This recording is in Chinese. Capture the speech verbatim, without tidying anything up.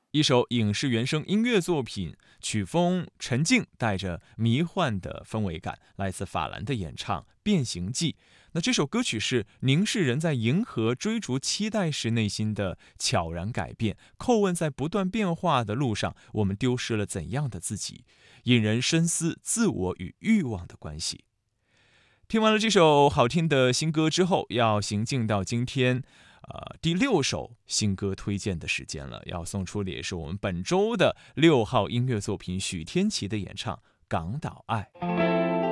一首影视原声音乐作品，曲风沉静，带着迷幻的氛围感，来自法兰的演唱《变形记》。那这首歌曲是凝视人在迎合、追逐、期待时内心的悄然改变，叩问在不断变化的路上，我们丢失了怎样的自己，引人深思自我与欲望的关系。听完了这首好听的新歌之后，要行进到今天呃，第六首新歌推荐的时间了，要送出的也是我们本周的六号音乐作品许天琪的演唱《港岛爱》。